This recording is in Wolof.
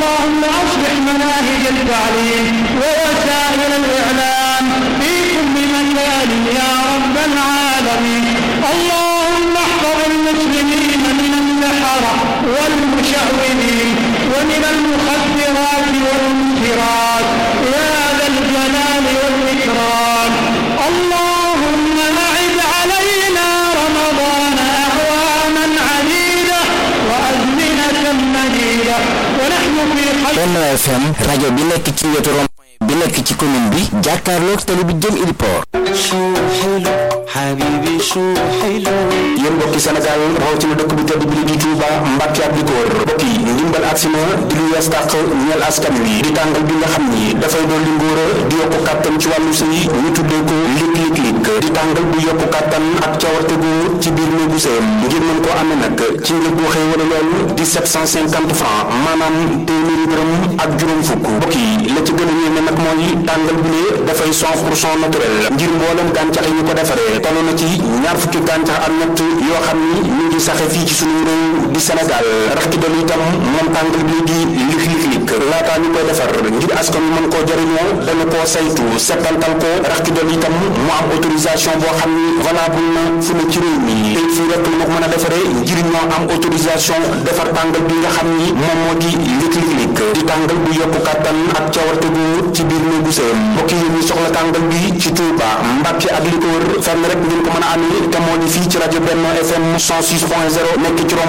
اللهم أصلح مناهج التعليم ووسائل الإعلام في كل مكان يا رب العالمين. اللهم احفظ المسلمين من السحرة والمشعوذين ومن المخدرات والمنكرات يا ذا الجلال والإكرام. اللهم أعد علينا رمضان أعواما عديدة وأزمنة مديدة ونحن في خير. Benno FM rajo bi nekk ci wetu rond-point bi nekk ci commune bi jàkkaarloog tali bi jëm Iliport. yéen mbokki Sénégal rawatina dëkk bu tedd bi di Touba Mbàkke ak li ko wër mbokk yi ndimbal agsi na di lu yees tàq ñeel askan wi di tàngal bi nga xam ni dafay doon li ngóora di yokku kàttan ci wàllu sëy ñu tuddee ko lik di tàngal bu yokku kàttan ak cawarte gu ci biir néegu sëyam ngir mën koo amee nag ci njëg bu xëy wala loolu di 750 francs maanaam téeméeri dërëm ak juróom fukk mbokk yi la ci gën a yéeme nag mooy tàngal bi ne dafay 100% naturel ngir mboolem gàncax yi ñu ko defaree toll na ci ñaar fukki gàncax ak ñett yoo xam ni ñu ngi saxe fii ci suñu réew di Sénégal rax ci doon itam moom tàngal bi di lik laataa ñu koy defar ngir askan wi mën koo jëriñoo dana koo saytu settantal ko rax ci doon itam mu am autorisation boo xam ni valable na fu ne ci réew mi tey fii rek la ko mën a defaree ngir ñoo am autorisation defar tàngal bi nga xam ni moom moo di lik di tàngal bu yokku kàttan ak cawarte gu ci biir néegu sëyam mbokk yi ñu soxla tàngal bi ci Touba Mbàkke ak li ko wër fenn rek ngeen ko mën a amee te moo di fii ci rajo Benno FM 106.0 nekk ci